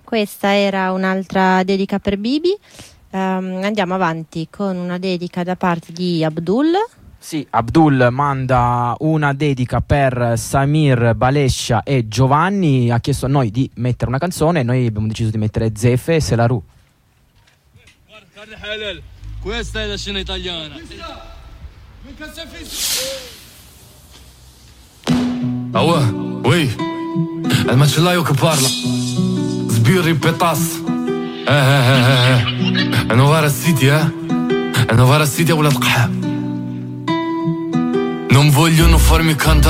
Questa era un'altra dedica per Bibi. Andiamo avanti con una dedica da parte di Abdul. Sì, Abdul manda una dedica per Samir, Balescia e Giovanni. Ha chiesto a noi di mettere una canzone e noi abbiamo deciso di mettere Zefe e Selaru. Questa è la scena italiana. Ui, è il macellaio che parla. Sbirri petas. È Novara City, È Novara City a Ulat Qahab. Non vogliono farmi cantare.